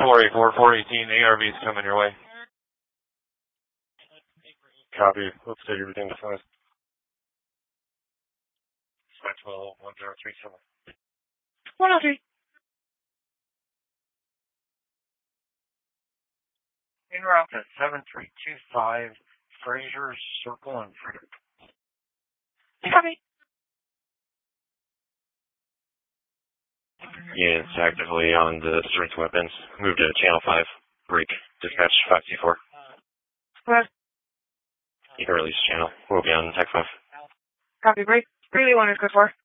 484, 418, ARV's coming your way. Copy. Let's take everything to 5. Maxwell 1037. 103. En route to 7325 Fraser Circle in Frederick. Copy. Units actively on the strength weapons. Move to Channel 5. Break. Dispatch 524. What? You can release channel. We'll be on Tech 5. Copy. Break. Really wanted to go for.